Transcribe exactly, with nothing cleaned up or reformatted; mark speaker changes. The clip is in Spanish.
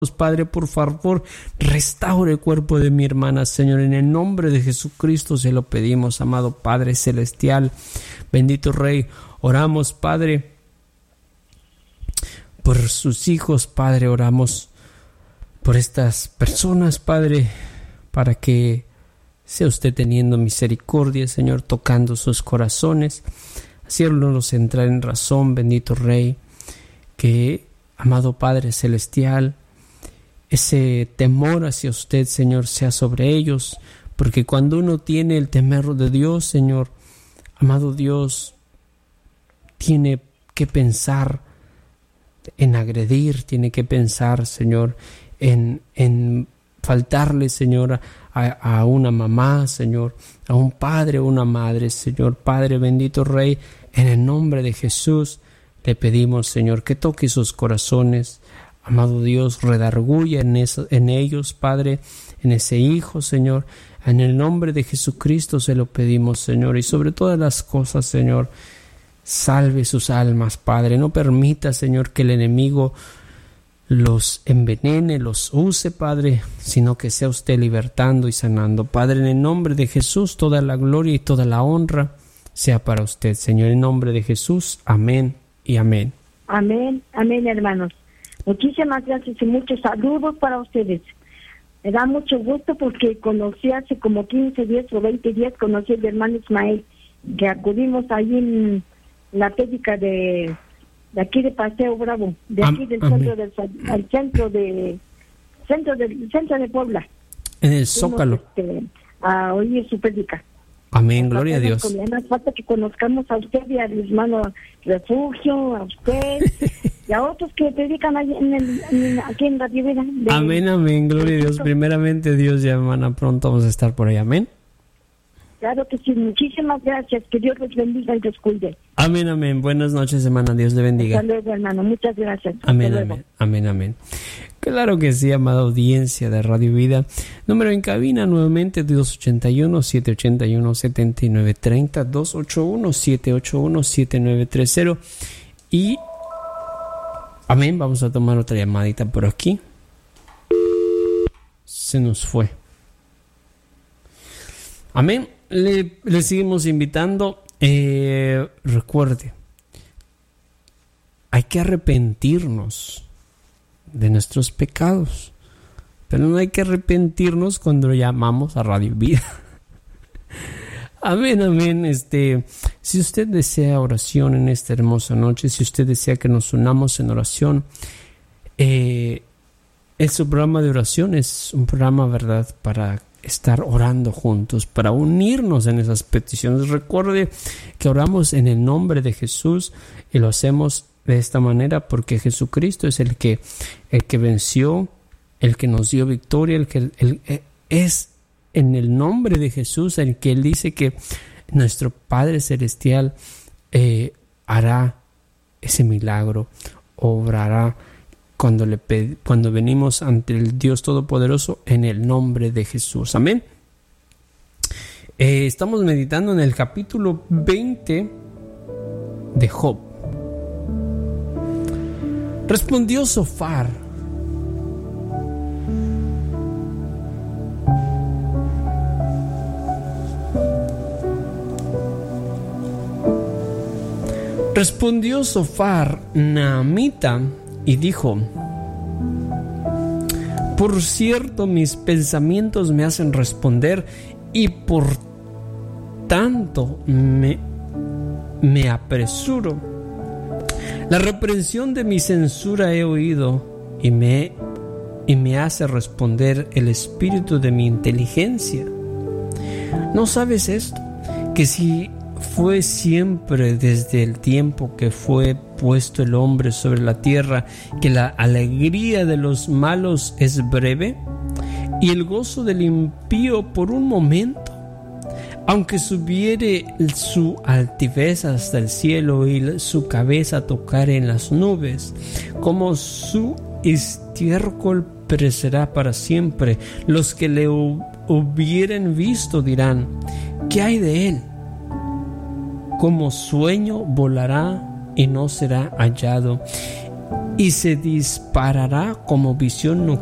Speaker 1: Padre, por favor, restaure el cuerpo de mi hermana, Señor, en el nombre de Jesucristo se lo pedimos, amado Padre Celestial, bendito Rey. Oramos, Padre, por sus hijos, Padre, oramos por estas personas, Padre, para que sea usted teniendo misericordia, Señor, tocando sus corazones, haciéndolos entrar en razón, bendito Rey, que, amado Padre Celestial, ese temor hacia usted, Señor, sea sobre ellos, porque cuando uno tiene el temor de Dios, Señor, amado Dios, tiene que pensar en agredir, tiene que pensar, Señor, en, en faltarle, Señor, a, a una mamá, Señor, a un padre o una madre, Señor. Padre bendito Rey, en el nombre de Jesús, le pedimos, Señor, que toque sus corazones. Amado Dios, redarguya en, eso, en ellos, Padre, en ese hijo, Señor. En el nombre de Jesucristo se lo pedimos, Señor. Y sobre todas las cosas, Señor, salve sus almas, Padre. No permita, Señor, que el enemigo los envenene, los use, Padre, sino que sea usted libertando y sanando. Padre, en el nombre de Jesús, toda la gloria y toda la honra sea para usted, Señor. En el nombre de Jesús, amén y amén.
Speaker 2: Amén, amén, hermanos. Muchísimas gracias y muchos saludos para ustedes. Me da mucho gusto porque conocí hace como quince días o veinte días, conocí al hermano Ismael, que acudimos ahí en la prédica de, de aquí de Paseo Bravo, de aquí del
Speaker 1: Amén.
Speaker 2: centro del al centro de centro del centro de Puebla.
Speaker 1: En el Zócalo.
Speaker 2: Este, a oír su prédica.
Speaker 1: Amén, gloria a Dios.
Speaker 2: Más falta que conozcamos a usted y al hermano Refugio, a usted y a otros que predican ahí en el, en, aquí en Radio Vida. De,
Speaker 1: Amén, amén, gloria a Dios. Primeramente Dios, ya hermana, pronto vamos a estar por ahí, amén.
Speaker 2: Claro que sí, muchísimas gracias, que Dios les bendiga y les cuide.
Speaker 1: Amén, amén, buenas noches, hermana, Dios le bendiga.
Speaker 2: Hasta luego, hermano, muchas gracias.
Speaker 1: Amén, amén, amén, amén. Claro que sí, amada audiencia de Radio Vida. Número en cabina nuevamente dos ocho uno, siete ocho uno, siete nueve tres cero, dos ocho uno, siete ocho uno, siete nueve tres cero. Y amén, vamos a tomar otra llamadita por aquí. Se nos fue. Amén, le, le seguimos invitando. Eh, recuerde, hay que arrepentirnos de nuestros pecados, pero no hay que arrepentirnos cuando llamamos a Radio Vida. Amén, amén. Este, si usted desea oración en esta hermosa noche, si usted desea que nos unamos en oración, eh, este programa de oración es un programa, verdad, para estar orando juntos, para unirnos en esas peticiones. Recuerde que oramos en el nombre de Jesús y lo hacemos de esta manera porque Jesucristo es el que el que venció, el que nos dio victoria, el que el, el, es en el nombre de Jesús el que él dice que nuestro Padre Celestial eh, hará ese milagro, obrará cuando le ped- cuando venimos ante el Dios Todopoderoso en el nombre de Jesús. Amén. Eh, estamos meditando en el capítulo veinte de Job. Respondió Zofar: Respondió Zofar Naamita y dijo: por cierto, mis pensamientos me hacen responder y por tanto me, me apresuro. La reprensión de mi censura he oído y me, y me hace responder el espíritu de mi inteligencia. ¿No sabes esto? Que si fue siempre desde el tiempo que fue puesto el hombre sobre la tierra, que la alegría de los malos es breve y el gozo del impío por un momento, aunque subiere su altivez hasta el cielo y su cabeza tocare en las nubes, como su estiércol perecerá para siempre. Los que le hubieren visto dirán: ¿qué hay de él? Como sueño volará y no será hallado, y se disparará como visión nocturna